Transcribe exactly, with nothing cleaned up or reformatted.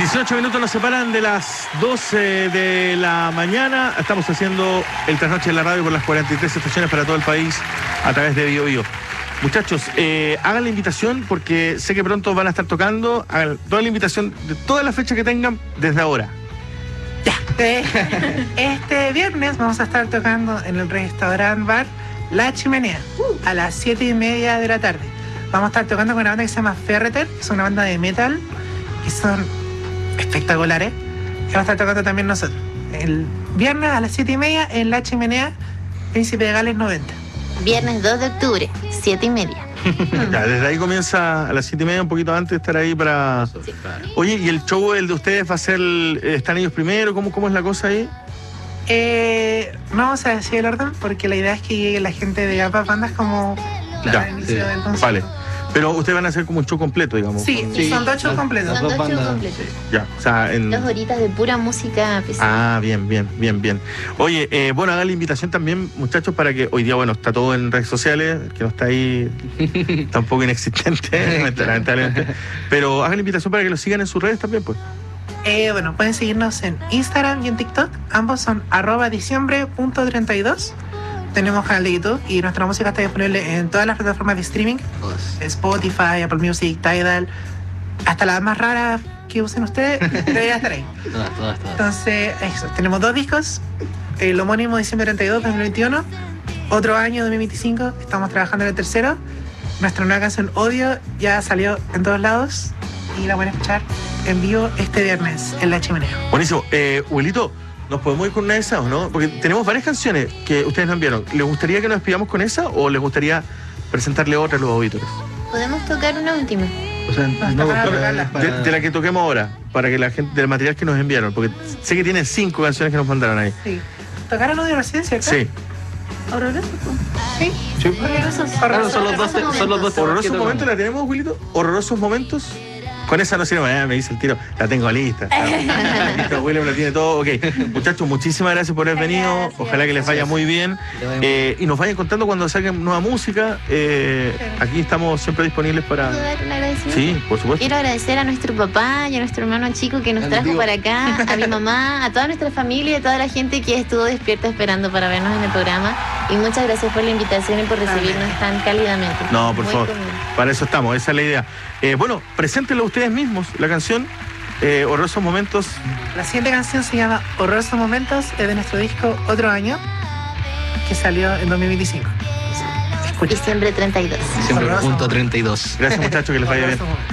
dieciocho minutos nos separan de las doce de la mañana. Estamos haciendo el trasnoche de la radio por las cuarenta y tres estaciones para todo el país a través de Bio Bio. Muchachos, eh, hagan la invitación porque sé que pronto van a estar tocando. Hagan toda la invitación de toda la fecha que tengan desde ahora. Ya. Este viernes vamos a estar tocando en el restaurant bar La Chimenea a las siete y media de la tarde. Vamos a estar tocando con una banda que se llama Ferreter, que es una banda de metal, que son espectaculares. Y vamos a estar tocando también nosotros. El viernes a las siete y media en La Chimenea, Príncipe de Gales noventa. Viernes dos de octubre, siete y media. Ya, desde ahí comienza a las siete y media, un poquito antes de estar ahí para... Sí. Oye, ¿y el show, el de ustedes, va a ser... ¿Están ellos primero? ¿Cómo, cómo es la cosa ahí? Eh, no vamos a decir el orden porque la idea es que llegue la gente de ambas bandas como Ya, al inicio sí. del concierto. Vale. Pero ustedes van a hacer como un show completo, digamos. Sí, Sí, son dos shows las- completos. las Son dos dos shows bandas. completos. Ya, o sea, en... Dos horitas de pura música pesada. Ah, bien, bien, bien, bien. Oye, eh, bueno, hagan la invitación también, muchachos, para que hoy día, bueno, está todo en redes sociales, que no está ahí, está un poco inexistente, lamentablemente. Pero hagan la invitación para que lo sigan en sus redes también, pues. Eh, bueno, pueden seguirnos en Instagram y en TikTok. Ambos son arroba diciembre punto treinta y dos. Tenemos canal de YouTube y nuestra música está disponible en todas las plataformas de streaming. Spotify, Apple Music, Tidal. Hasta las más raras que usen ustedes, debería estar ahí. Todas, todas, todas. Entonces, eso. Tenemos dos discos. El homónimo diciembre treinta y dos, dos mil veintiuno. Otro año, dos mil veinticinco. Estamos trabajando en el tercero. Nuestra nueva canción Odio ya salió en todos lados. Y la pueden escuchar en vivo este viernes en La Chimenea. Buenísimo. Eh, Huelito, ¿nos podemos ir con una de esas o no? Porque tenemos varias canciones que ustedes no enviaron. ¿Les gustaría que nos despidamos con esa o les gustaría presentarle otra a los auditores? Podemos tocar una última. O sea, no, para para- tocarla. para- De, de la que toquemos ahora, para que la gente, del material que nos enviaron, porque sé que tienen cinco canciones que nos mandaron ahí. Sí. ¿Tocaron Odio Residencia, Sí. Horroroso. Sí. Sí. Horrorosos. Claro, son los dos, son los dos temas que ¿Horrorosos tocamos. momentos la tenemos, Wilito? ¿Horrorosos momentos? Con esa no sirve, eh, me dice el tiro, la tengo lista. Listo, William lo tiene todo. Ok, muchachos, muchísimas gracias por haber venido. Gracias. Ojalá que les vaya muy bien. Que vaya muy Eh, y nos vayan contando cuando saquen nueva música. Eh, aquí estamos siempre disponibles ¿Puedo para... dar un agradecimiento? Sí, por supuesto. Quiero agradecer a nuestro papá y a nuestro hermano chico que nos Al trajo tío. para acá, a mi mamá, a toda nuestra familia y a toda la gente que estuvo despierta esperando para vernos en el programa. Y muchas gracias por la invitación y por recibirnos tan cálidamente. No, por Muy favor. cómodo. Para eso estamos, esa es la idea. Eh, bueno, preséntenlo ustedes mismos, la canción eh, Horrorosos Momentos. La siguiente canción se llama Horrorosos Momentos, es de nuestro disco Otro Año, que salió en dos mil veinticinco. Escuchen. Diciembre treinta y dos. Siempre Horroroso. punto treinta y dos. Gracias, muchachos, que les vaya bien. Horrorosos Momentos.